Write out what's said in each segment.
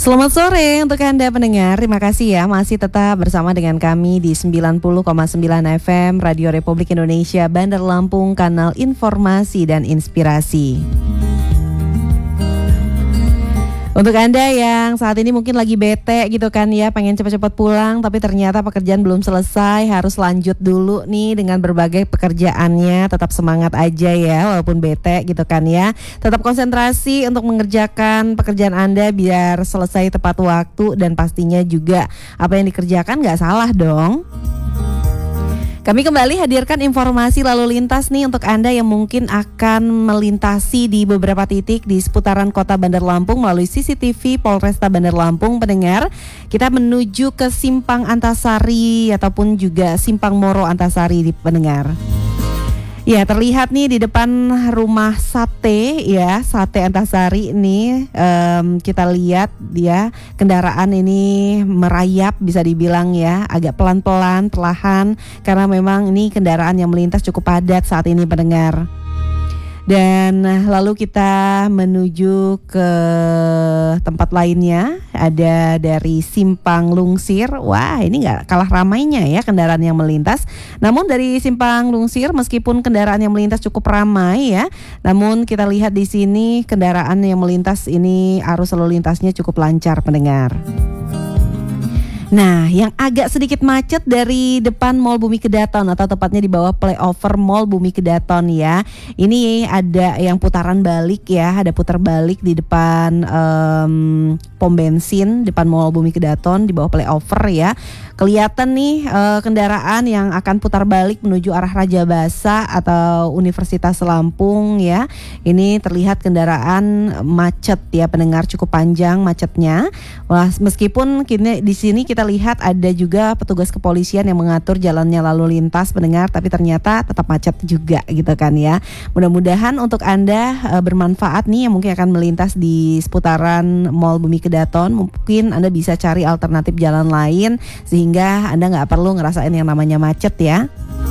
Selamat sore untuk Anda pendengar. Terima kasih ya masih tetap bersama dengan kami di 90,9 FM Radio Republik Indonesia Bandar Lampung, kanal informasi dan inspirasi. Untuk Anda yang saat ini mungkin lagi bete gitu kan ya, pengen cepat-cepat pulang tapi ternyata pekerjaan belum selesai, harus lanjut dulu nih dengan berbagai pekerjaannya. Tetap semangat aja ya walaupun bete gitu kan ya. Tetap konsentrasi untuk mengerjakan pekerjaan Anda biar selesai tepat waktu dan pastinya juga apa yang dikerjakan gak salah dong. Kami kembali hadirkan informasi lalu lintas nih untuk Anda yang mungkin akan melintasi di beberapa titik di seputaran kota Bandar Lampung melalui CCTV Polresta Bandar Lampung. Pendengar, kita menuju ke Simpang Antasari ataupun juga Simpang Moro Antasari di pendengar. Ya, terlihat nih di depan rumah sate ya, Sate Antasari ini kita lihat dia kendaraan ini merayap bisa dibilang ya, agak pelan-pelan, perlahan karena memang ini kendaraan yang melintas cukup padat saat ini pendengar. Dan lalu kita menuju ke tempat lainnya, ada dari Simpang Lungsir. Wah, ini gak kalah ramainya ya kendaraan yang melintas. Namun dari Simpang Lungsir meskipun kendaraan yang melintas cukup ramai ya, namun kita lihat di sini kendaraan yang melintas ini arus lalu lintasnya cukup lancar pendengar. Nah, yang agak sedikit macet dari depan Mall Bumi Kedaton atau tepatnya di bawah flyover Mall Bumi Kedaton ya. Ini ada yang putaran balik ya, ada putar balik di depan pom bensin depan Mall Bumi Kedaton di bawah flyover ya. Kelihatan nih kendaraan yang akan putar balik menuju arah Raja Basa atau Universitas Lampung ya. Ini terlihat kendaraan macet ya pendengar, cukup panjang macetnya. Wah, meskipun di sini kita lihat ada juga petugas kepolisian yang mengatur jalannya lalu lintas pendengar, tapi ternyata tetap macet juga gitu kan ya. Mudah-mudahan untuk Anda bermanfaat nih yang mungkin akan melintas di seputaran Mall Bumi Kedaton. Mungkin Anda bisa cari alternatif jalan lain sehingga Anda nggak perlu ngerasain yang namanya macet ya.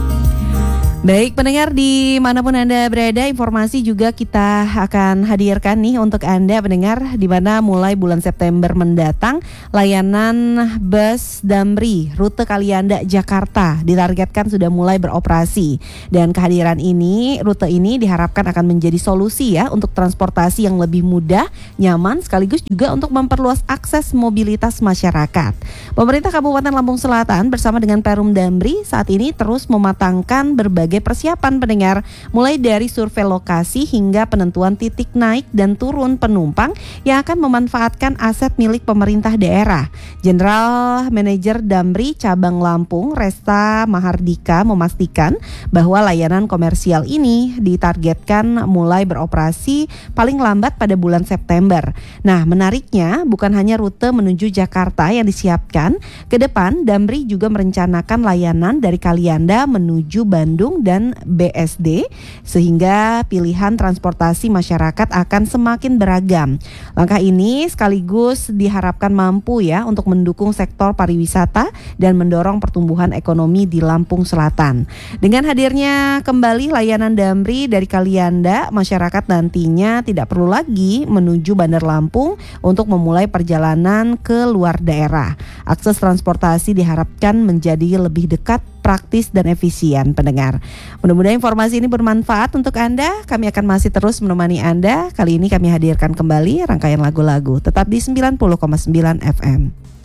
Baik pendengar dimanapun Anda berada, informasi juga kita akan hadirkan nih untuk Anda pendengar, di mana mulai bulan September mendatang layanan bus Damri rute Kalianda Jakarta ditargetkan sudah mulai beroperasi. Dan kehadiran rute ini diharapkan akan menjadi solusi ya untuk transportasi yang lebih mudah, nyaman sekaligus juga untuk memperluas akses mobilitas masyarakat. Pemerintah Kabupaten Lampung Selatan bersama dengan Perum Damri saat ini terus mematangkan berbagai persiapan pendengar, mulai dari survei lokasi hingga penentuan titik naik dan turun penumpang yang akan memanfaatkan aset milik pemerintah daerah. General Manager Damri Cabang Lampung, Resta Mahardika memastikan bahwa layanan komersial ini ditargetkan mulai beroperasi paling lambat pada bulan September. Nah, menariknya bukan hanya rute menuju Jakarta yang disiapkan, ke depan Damri juga merencanakan layanan dari Kalianda menuju Bandung dan BSD sehingga pilihan transportasi masyarakat akan semakin beragam. Langkah ini sekaligus diharapkan mampu ya untuk mendukung sektor pariwisata dan mendorong pertumbuhan ekonomi di Lampung Selatan. Dengan hadirnya kembali layanan Damri dari Kalianda, masyarakat nantinya tidak perlu lagi menuju Bandar Lampung untuk memulai perjalanan ke luar daerah. Akses transportasi diharapkan menjadi lebih dekat, praktis dan efisien pendengar. Mudah-mudahan informasi ini bermanfaat untuk Anda. Kami akan masih terus menemani Anda. Kali ini kami hadirkan kembali rangkaian lagu-lagu tetap di 90,9 FM.